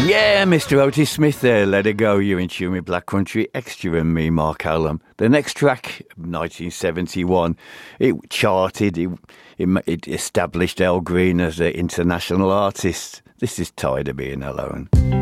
Yeah, Mr. Otis Smith there, Let It Go, you're in tune with Black Country Extra and me, Mark Hallam. The next track, 1971, it charted, it established Al Green as an international artist. This is Tired of Being Alone.